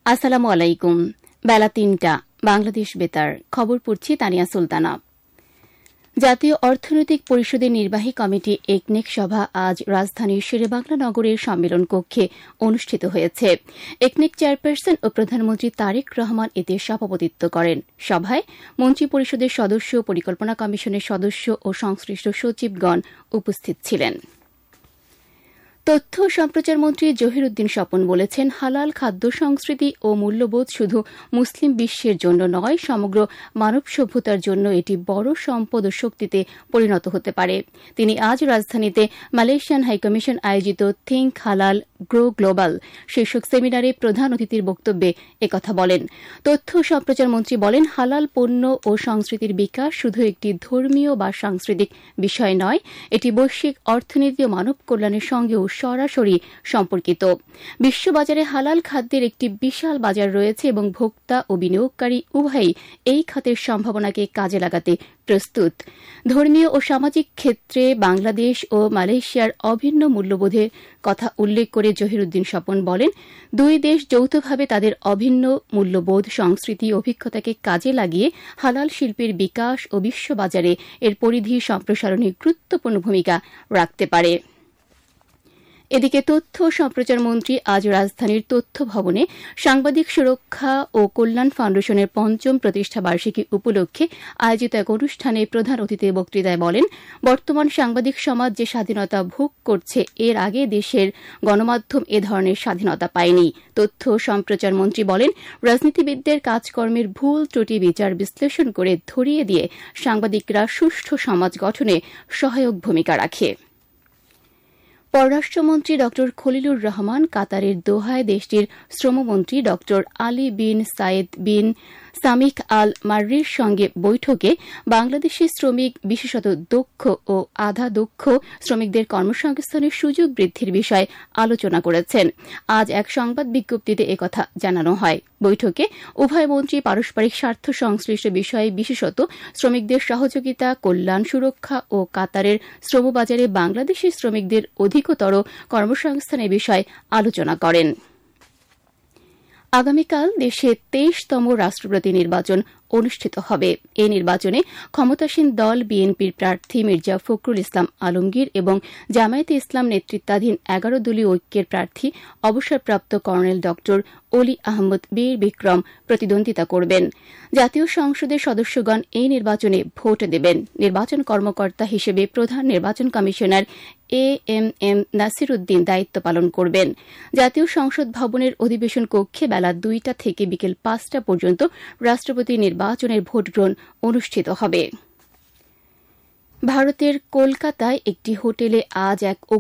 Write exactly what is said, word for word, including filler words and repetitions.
আসসালামু আলাইকুম। বেলা তিনটা, বাংলাদেশ বেতার। খবর পড়ছি তানিয়া সুলতানা। জাতীয় অর্থনৈতিক পরিষদের নির্বাহী কমিটি একনেক সভা আজ রাজধানীর শেরেবাংলা নগরের সম্মেলন কক্ষে অনুষ্ঠিত হয়েছে। একনেক চেয়ারপারসন ও প্রধানমন্ত্রী তারেক রহমান এতে সভাপতিত্ব করেন। সভায় মন্ত্রী পরিষদের সদস্য, পরিকল্পনা কমিশনের সদস্য ও সংশ্লিষ্ট সচিবগণ উপস্থিত ছিলেন। তথ্য ও সম্প্রচার মন্ত্রী জহিরুদ্দিন স্বপন বলেছেন, হালাল খাদ্য সংস্কৃতি ও মূল্যবোধ শুধু মুসলিম বিশ্বের জন্য নয়, সমগ্র মানব সভ্যতার জন্য এটি বড় সম্পদ ও শক্তিতে পরিণত হতে পারে। তিনি আজ রাজধানীতে মালয়েশিয়ান হাইকমিশন আয়োজিত থিংক হালাল গ্রো গ্লোবাল শীর্ষক সেমিনারে প্রধান অতিথির বক্তব্যে একথা বলেন। তথ্য ও সম্প্রচার মন্ত্রী বলেন, হালাল পণ্য ও সংস্কৃতির বিকাশ শুধু একটি ধর্মীয় বা সাংস্কৃতিক বিষয় নয়, এটি বৈশ্বিক অর্থনীতি ও মানব কল্যাণের সঙ্গেও সরাসরি সম্পর্কিত। বিশ্ববাজারে হালাল খাদ্যের একটি বিশাল বাজার রয়েছে এবং ভোক্তা ও বিনিয়োগকারী উভয়ই এই খাতের সম্ভাবনাকে কাজে লাগাতে প্রস্তুত। ধর্মীয় ও সামাজিক ক্ষেত্রে বাংলাদেশ ও মালয়েশিয়ার অভিন্ন মূল্যবোধের কথা উল্লেখ করে জহিরুদ্দিন স্বপন বলেন, দুই দেশ যৌথভাবে তাদের অভিন্ন মূল্যবোধ, সংস্কৃতি, অভিজ্ঞতাকে কাজে লাগিয়ে হালাল শিল্পের বিকাশ ও বিশ্ববাজারে এর পরিধি সম্প্রসারণে গুরুত্বপূর্ণ ভূমিকা রাখতে পারে। এদিকে তথ্য ও সম্প্রচার মন্ত্রী আজ রাজধানীর তথ্য ভবনে সাংবাদিক সুরক্ষা ও কল্যাণ ফাউন্ডেশনের পঞ্চম প্রতিষ্ঠা বার্ষিকী উপলক্ষে আয়োজিত এক অনুষ্ঠানে প্রধান অতিথির বক্তৃতায় বলেন, বর্তমান সাংবাদিক সমাজ যে স্বাধীনতা ভোগ করছে, এর আগে দেশের গণমাধ্যম এ ধরনের স্বাধীনতা পায়নি। তথ্য ও সম্প্রচার মন্ত্রী বলেন, রাজনীতিবিদদের কাজকর্মের ভুল ত্রুটি বিচার বিশ্লেষণ করে ধরিয়ে দিয়ে সাংবাদিকরা সুষ্ঠু সমাজ গঠনে সহায়ক ভূমিকা রাখে। পররাষ্ট্রমন্ত্রী ড খলিলুর রহমান কাতারের দোহায় দেশটির শ্রমমন্ত্রী ড আলী বিন সায়েদ বিন সামিখ আল মার্রির সঙ্গে বৈঠকে বাংলাদেশি শ্রমিক, বিশেষত দক্ষ ও আধা দক্ষ শ্রমিকদের কর্মসংস্থানের সুযোগ বৃদ্ধির বিষয়ে আলোচনা করেছেন। আজ এক সংবাদ বিজ্ঞপ্তিতে একথা জানানো হয়। বৈঠকে উভয় মন্ত্রী পারস্পরিক স্বার্থ সংশ্লিষ্ট বিষয়ে, বিশেষত শ্রমিকদের সহযোগিতা, কল্যাণ, সুরক্ষা ও কাতারের শ্রমবাজারে বাংলাদেশি শ্রমিকদের অধিকতর কর্মসংস্থানের বিষয়ে আলোচনা করেন। আগামীকাল দেশে তেইশতম রাষ্ট্রপতি নির্বাচন অনুষ্ঠিত হবে। এই নির্বাচনে ক্ষমতাসীন দল বিএনপির প্রার্থী মির্জা ফখরুল ইসলাম আলমগীর এবং জামায়াতে ইসলাম নেতৃত্বাধীন এগারো দলীয় ঐক্যের প্রার্থী অবসরপ্রাপ্ত কর্নেল ড অলি আহমদ বীর বিক্রম প্রতিদ্বন্দ্বিতা করবেন। জাতীয় সংসদের সদস্যগণ এই নির্বাচনে ভোট দেবেন। নির্বাচন কর্মকর্তা হিসেবে প্রধান নির্বাচন commissioner A M M Nasir Uddin দায়িত্ব পালন করবেন। জাতীয় সংসদ ভবনের অধিবেশন কক্ষে বেলা দুইটা থেকে বিকেল পাঁচটা পর্যন্ত রাষ্ট্রপতি নির্বাচনের ভোটগ্রহণ অনুষ্ঠিত হবে। ভারতের কলকাতায় একটি হোটেলে আজ এক